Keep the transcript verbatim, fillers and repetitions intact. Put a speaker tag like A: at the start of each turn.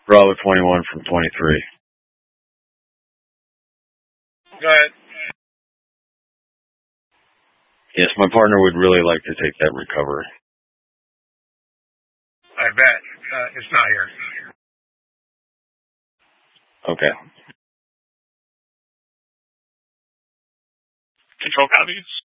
A: Bravo twenty-one from twenty-three.
B: Go ahead.
A: Yes, my partner would really like to take that recovery.
B: I bet. Uh, it's not here.
A: Okay.
C: Control copies.